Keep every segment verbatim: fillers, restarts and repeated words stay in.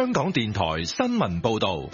香港電台新聞報道。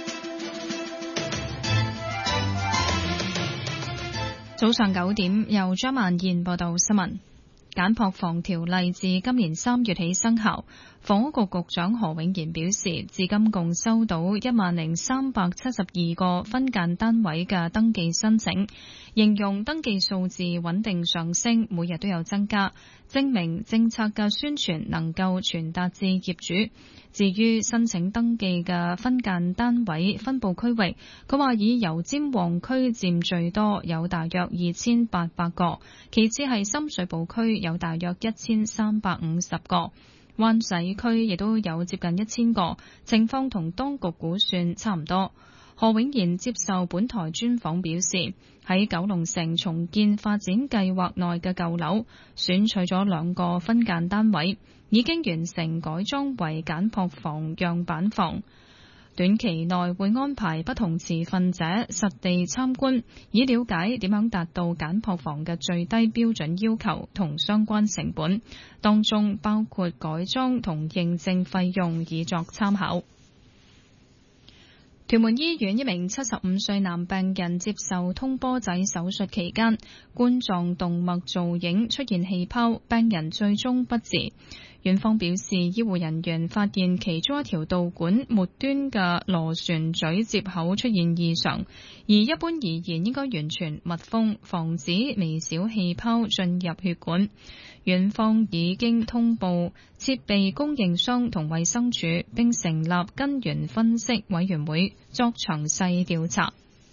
早上九點，由張曼燕報道新聞。簡樸房條例自今年三月起生效。房屋局局長何永賢表示，至今共收到一萬零三百七十二個分間單位嘅登記申請，形容登記數字穩定上升，每日都有增加，證明政策嘅宣傳能夠傳達至業主。至於申請登記嘅分間單位分佈區域，佢話以油尖旺區佔最多，有大約二千八百個，其次係深水埗區有大約一千三百五十個，灣仔區亦都有接近一千個，情況同當局估算差唔多。何永賢接受本台專訪表示，喺九龍城重建發展計劃內嘅舊樓選取咗兩個分間單位，已經完成改裝為簡樸房樣板房。短期內會安排不同持份者實地參觀，以了解點樣達到簡樸房嘅最低標準要求同相關成本，當中包括改裝同認證費用，以作參考。屯門醫院一名七十五歲男病人接受通波仔手術期間，冠狀動脈造影出現氣泡，病人最終不治。院方表示，醫護人員發現其中一條導管末端嘅螺旋嘴接口出現異常，而一般而言應該完全密封，防止微小氣泡進入血管。院方已經通報設備供應商同衛生署，並成立根源分析委員會作詳細調查。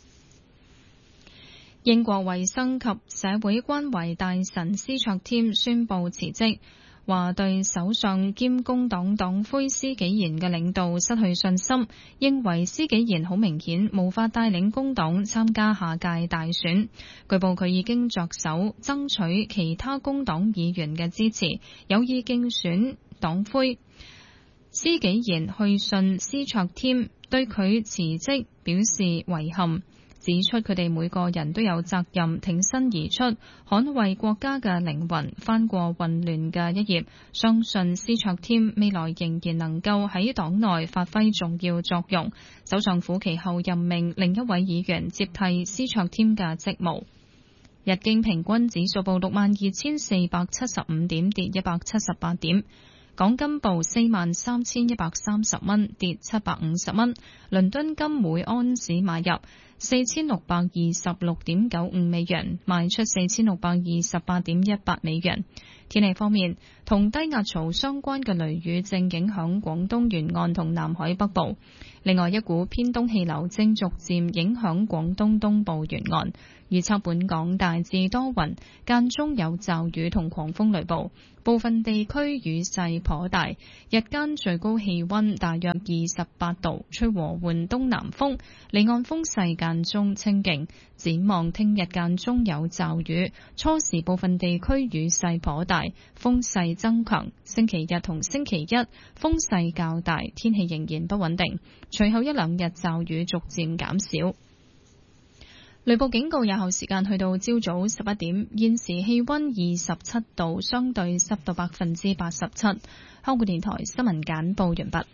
英國衛生及社會關懷大臣斯卓添宣布辭職，話對首相兼工黨黨魁施紀賢嘅領導失去信心，認為施紀賢好明顯無法帶領工黨參加下屆大選。據報佢已經着手爭取其他工黨議員嘅支持，有意競選黨魁。施紀賢去信斯卓添，對佢辭職表示遺憾，指出佢哋每個人都有責任挺身而出，捍衛國家嘅靈魂，翻過混亂嘅一頁。相信斯卓添未來仍然能夠喺黨內發揮重要作用。首相府其後任命另一位議員接替斯卓添嘅職務。日經平均指數報六萬二千四百七十五點，跌一百七十八點。港金報四萬三千一百三十蚊，跌七百五十蚊。倫敦金每安士買入四千六百二十六點九五美元，賣出四千六百二十八點一八美元。天氣方面，同低壓槽相關嘅雷雨正影響廣東沿岸同南海北部。另外，一股偏東氣流正逐漸影響廣東東部沿岸。預測本港大致多雲，間中有驟雨同狂風雷暴，部分地區雨勢頗大。日間最高氣溫大約二十八度，吹和緩東南風，離岸風勢間中清勁。展望聽日間中有驟雨，初時部分地區雨勢頗大，風勢增強。星期日同星期一風勢較大，天氣仍然不穩定。隨後一兩日驟雨逐漸減少。雷暴警告有效時間去到朝早十一點，現時氣溫二十七度，相對濕度百分之八十七。香港電台新聞簡報完畢。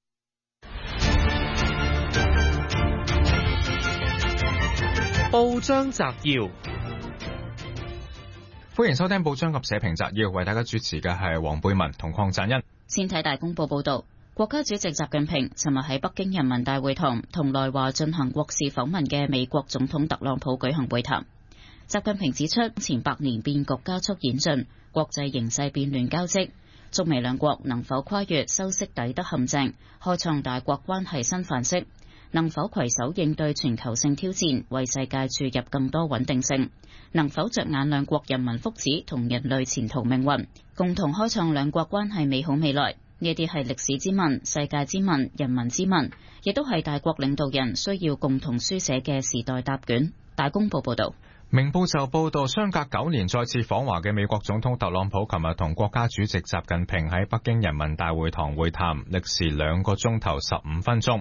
報章摘要， 歡迎收聽報章及社評摘要，為大家主持嘅係黃貝文同鄺振恩。 先睇大公報報道。國家主席習近平尋日喺北京人民大會堂同來華進行國事訪問嘅美國總統特朗普舉行會談。習近平指出，前百年變局加速演進，國際形勢變亂交織，中美兩國能否跨越修昔底德陷阱，開創大國關係新範式？能否攜手應對全球性挑戰，為世界注入更多穩定性？能否着眼兩國人民福祉同人類前途命運，共同開創兩國關係美好未來？呢啲係歷史之問、世界之問、人民之問，亦都係大國領導人需要共同書寫嘅時代答卷。大公報報道。 明報就報道，相隔九年再次訪華嘅美國總統特朗普，琴日同國家主席習近平喺北京人民大會堂會談，歷時兩個鐘頭十五分鐘。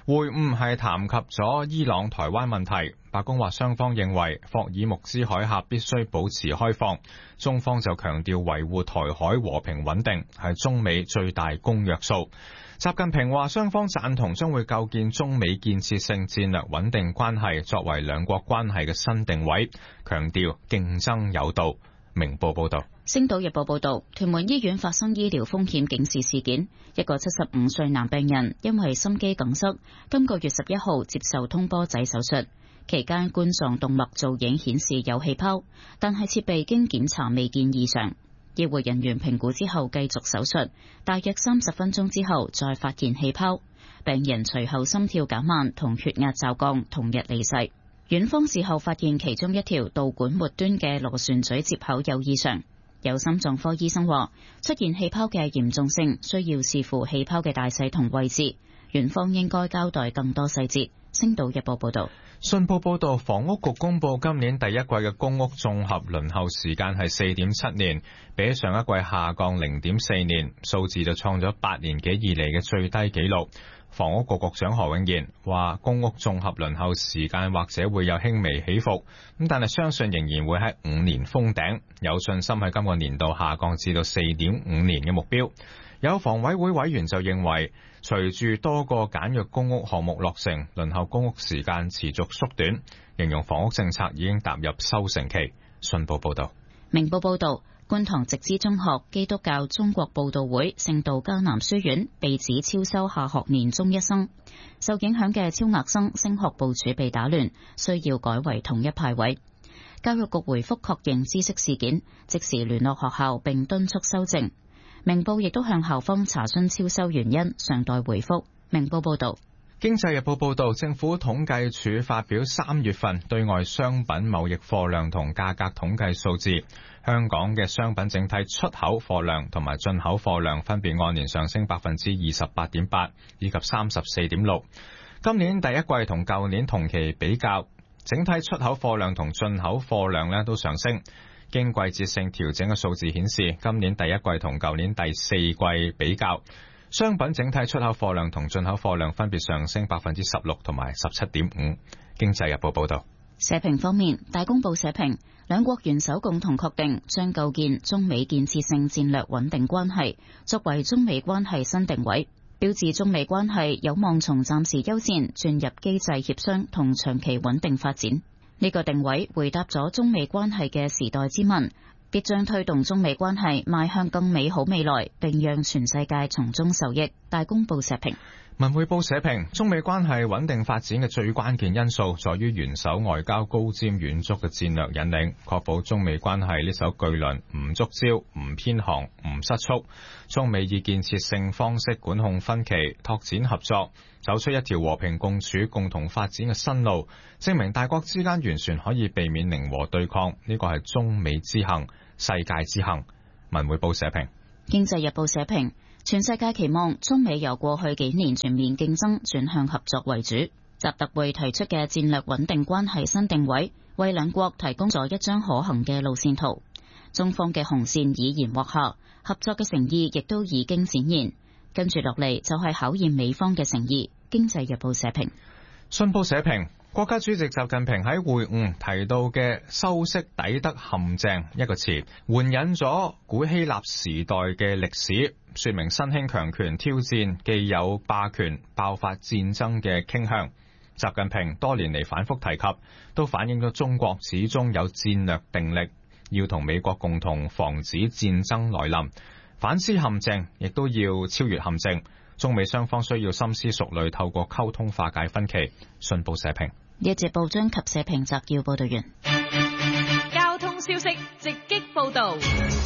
會晤係談及咗伊朗台灣問題。白宮話雙方認為霍爾木茲海峽必須保持開放，中方就強調維護台海和平穩定係中美最大公約數。習近平話雙方贊同將會構建中美建設性戰略穩定關係作為兩國關係嘅新定位，強調競爭有道。明報報道。 星島日報報道，屯門醫院發生醫療風險警示事件，一個七十五歲男病人因為心肌梗塞，今個月十一號接受通波仔手術，期間冠狀動脈造影顯示有氣泡，但係設備經檢查未見異常。醫護人員評估之後繼續手術，大約三十分鐘之後再發現氣泡，病人隨後心跳減慢同血壓驟降，同日離世。院方事後發現其中一條導管末端嘅螺旋嘴接口有異常，有心臟科醫生話出現氣泡嘅嚴重性需要視乎氣泡嘅大細同位置，院方應該交代更多細節。星島日報報道。 信報報道，房屋局公布今年第一季嘅公屋綜合輪候時間係四點七年，比上一季下降零點四年，數字就創咗八年幾以嚟嘅最低紀錄。房屋局局長何永賢話，公屋綜合輪候時間或者會有輕微起伏，咁但係相信仍然會喺五年封頂，有信心喺今個年度下降至到四點五年嘅目標。有房委會委員就認為，隨住多個簡約公屋項目落成，輪候公屋時間持續縮短，形容房屋政策已經踏入收成期。信報報道。 明報報道，觀塘直資中學基督教中國佈道會聖道迦南書院被指超收下學年中一生，受影響嘅超額生升學部署被打亂，需要改為統一派位。教育局回覆確認知悉事件，即時聯絡學校並敦促修正。明報亦都向校方查詢超收原因，尚待回覆。明報報道。 經濟日報報道，政府統計處發表三月份對外商品貿易貨量同價格統計數字，香港嘅商品整體出口貨量同埋進口貨量分別按年上升百分之二十八點八以及三十四點六。今年第一季同舊年同期比較，整體出口貨量同進口貨量呢都上升。經季節性調整嘅數字顯示，今年第一季同舊年第四季比較，商品整體出口貨量同進口貨量分別上升百分之十六同埋十七點五。經濟日報報道。 社評方面，大公報社評，兩國元首共同確定將構建中美建設性戰略穩定關係，作為中美關係新定位，標誌中美關係有望從暫時休戰轉入機制協商同長期穩定發展。呢個定位回答咗中美關係嘅時代之問，必將推動中美關係邁向更美好未來，並讓全世界從中受益。大公報社評。 文匯報社評，中美關係穩定發展嘅最關鍵因素在於元首外交高瞻遠矚嘅戰略引領，確保中美關係呢艘巨輪唔觸礁、唔偏航、唔失速。中美以建設性方式管控分歧，拓展合作，走出一條和平共處、共同發展嘅新路，證明大國之間完全可以避免零和對抗。呢個係中美之幸、世界之幸。文匯報社評。 經濟日報社評。全世界期望中美由過去幾年全面競爭轉向合作為主。習特會提出嘅戰略穩定關係新定位，為兩國提供咗一張可行嘅路線圖。中方嘅紅線已然劃下，合作嘅誠意亦都已經展現。跟住落嚟就係考驗美方嘅誠意。經濟日報社評。 信報社評。國家主席習近平喺會晤提到嘅修昔底德陷阱一個詞，援引咗古希臘時代嘅歷史，說明新興強權挑戰既有霸權爆發戰爭嘅傾向。習近平多年嚟反覆提及，都反映咗中國始終有戰略定力，要同美國共同防止戰爭來臨，反思陷阱，亦都要超越陷阱。中美雙方需要深思熟慮，透過溝通化解分歧。信報社評。 一節報章及社評摘要報道完。 交通消息直擊報道。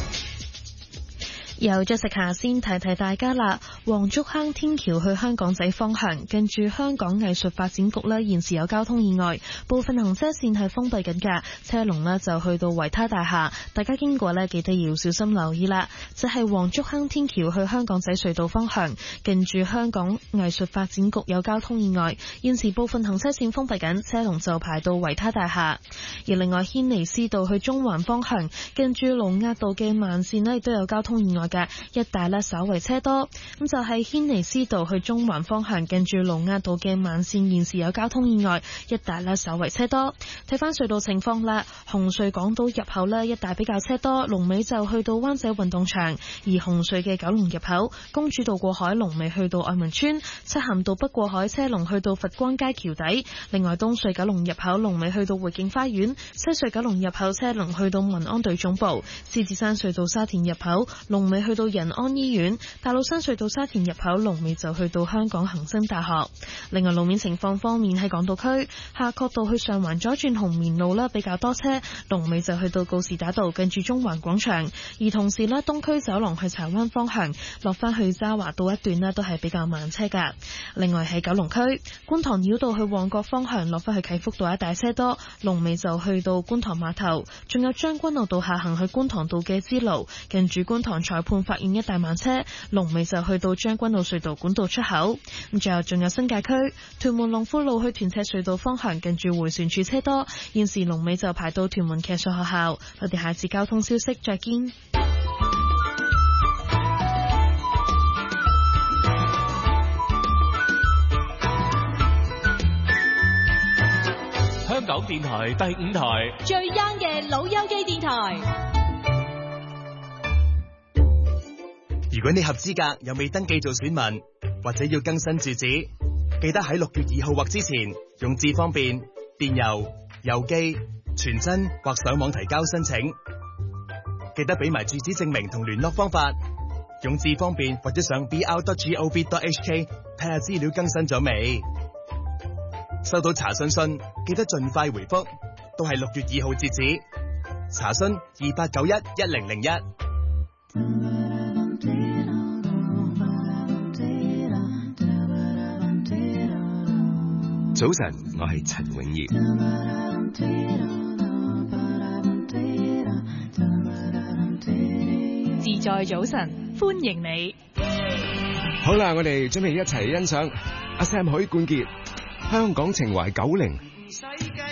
有咗食下先提提大家啦，黃竹坑天橋去香港仔方向，近住香港藝術發展局呢，現時有交通意外，部分行車線係封閉緊㗎，車龍呢就去到維他大廈，大家經過呢記得要小心留意啦。就係黃竹坑天橋去香港仔隧道方向，近住香港藝術發展局有交通意外，現時部分行車線封閉緊，車龍就排到維他大廈。而另外軒尼詩道去中環方向，近住龍押道嘅慢線呢亦都有交通意外外嘅一帶咧稍為車多。咁就係軒尼詩道去中環方向近住盧押道嘅慢線現時有交通意外，一帶咧稍為車多。睇翻隧道情況啦，紅隧港島入口咧一帶比較車多，龍尾就去到灣仔運動場；而紅隧嘅九龍入口公主道過海龍尾去到愛民村，漆咸道北過海車龍去到佛光街橋底。另外東隧九龍入口龍尾去到匯景花園，西隧九龍入口車龍去到民安隊總部，獅子山隧道沙田入口龍尾去到仁安醫院，大老山隧道沙田入口龍尾就去到香港恒生大學。另外路面情況方面，喺港島區夏慤道去上環左轉紅棉路啦，比較多車，龍尾就去到告士打道近住中環廣場。而同時咧，東區走廊去柴灣方向落翻去渣華道一段咧，都係比較慢車噶。另外喺九龍區觀塘繞道去旺角方向落翻去啟福道一帶車多，龍尾就去到觀塘碼頭。仲有將軍澳道下行去觀塘道嘅支路，近住觀塘裁判法院一帶慢車，龍尾就去到將軍澳隧道管道出口。咁最後仲有新界區屯門龍富路去屯赤隧道方向近住迴旋處車多，現時龍尾就排到屯門騎術學校。我哋下次交通消息再見。 香港電台第五台最 young 嘅老友記電台。 如果你合資格又未登記做選民，或者要更新住址，記得喺六月二號或之前用智方便、電郵、郵寄、傳真或上網提交申請。記得俾埋住址證明同聯絡方法。用智方便或者上 b r dot gov dot h k 睇下資料更新咗未。收到查詢信，記得盡快回覆，都係六月二號截止。查詢二八九一一零零一。 早晨，我係陳永業。 自在早晨，歡迎你。 好啦，我哋準備一齊欣賞阿 Sam 許冠傑《香港情懷九零》。